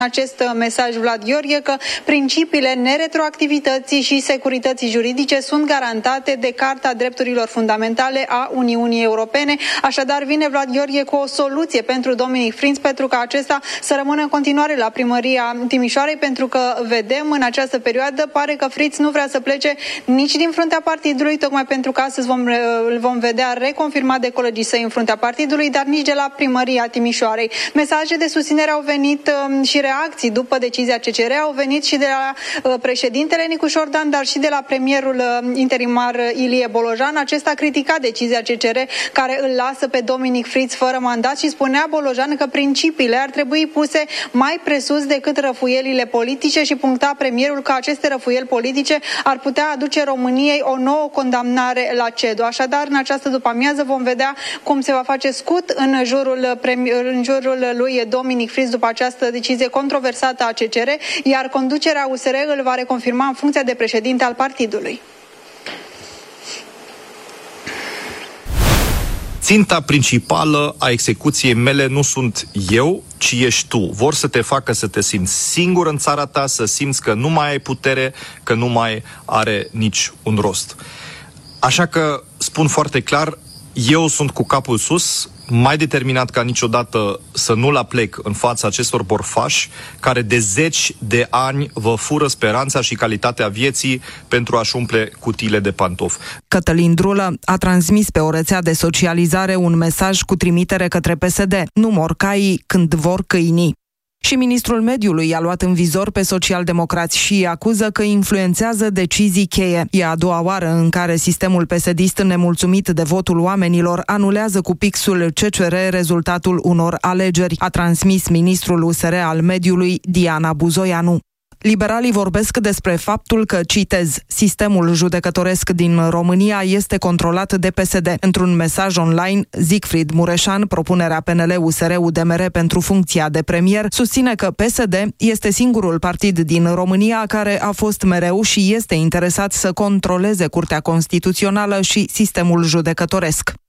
acest mesaj Vlad Gheorghe că principiile neretroactivității și securității juridice sunt garantate de Carta Drepturilor Fundamentale a Uniunii Europene. Așadar, vine Vlad Gheorghe cu o soluție pentru Dominic Fritz pentru ca acesta să rămână în continuare la primăria Timișoarei, pentru că vedem în această perioadă, pare că Fritz nu vrea să plece nici din fruntea partidului, tocmai pentru că astăzi îl vom vedea reconfirmat de colegii săi în fruntea partidului, dar nici de la primăria Timișoarei. Mesaje de susținere au venit și reacții după decizia CCR, au venit și de la președintele Nicu Șordan, dar și de la premierul interimar Ilie Bolojan. Acesta a criticat decizia CCR care îl lasă pe Dominic Fritz fără mandat și spunea Bolojan că principiile ar trebui puse mai presus decât răfuielile politice și puncta premierul că aceste răfuieli politice ar putea aduce României o nouă condamnare la CEDO. Așadar, în această după-amiază vom vedea cum se va face scut în jurul lui Dominic Fritz după această decizie controversată a CCR, iar conducerea USR îl va reconfirma în funcția de președinte al partidului. Ținta principală a execuției mele nu sunt eu, ci ești tu. Vor să te facă să te simți singur în țara ta, să simți că nu mai ai putere, că nu mai are nici un rost. Așa că spun foarte clar, eu sunt cu capul sus, mai determinat ca niciodată să nu-l aplec în fața acestor borfași care de zeci de ani vă fură speranța și calitatea vieții pentru a-și umple cutiile de pantofi. Cătălin Drulă a transmis pe o rețea de socializare un mesaj cu trimitere către PSD. Nu mor caii când vor câinii. Și ministrul mediului i-a luat în vizor pe socialdemocrați și îi acuză că influențează decizii cheie. E a doua oară în care sistemul PSD-ist, nemulțumit de votul oamenilor, anulează cu pixul CCR rezultatul unor alegeri, a transmis ministrul USR al mediului Diana Buzoianu. Liberalii vorbesc despre faptul că, citez, sistemul judecătoresc din România este controlat de PSD. Într-un mesaj online, Siegfried Mureșan, propunerea PNL-USR-UDMR pentru funcția de premier, susține că PSD este singurul partid din România care a fost mereu și este interesat să controleze Curtea Constituțională și sistemul judecătoresc.